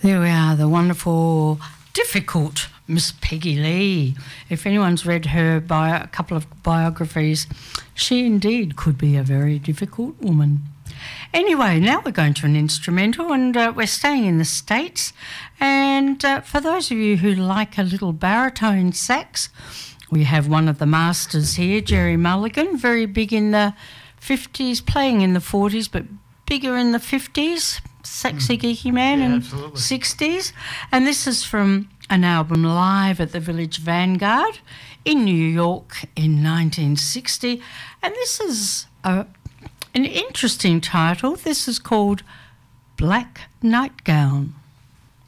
There we are, the wonderful, difficult Miss Peggy Lee. If anyone's read her a couple of biographies, she indeed could be a very difficult woman. Anyway, now we're going to an instrumental, and we're staying in the States. And for those of you who like a little baritone sax, we have one of the masters here, Gerry Mulligan, very big in the 50s, playing in the 40s, but bigger in the 50s, sexy geeky man in absolutely. 60s. And this is from an album live at the Village Vanguard in New York in 1960. And this is an interesting title. This is called Black Nightgown.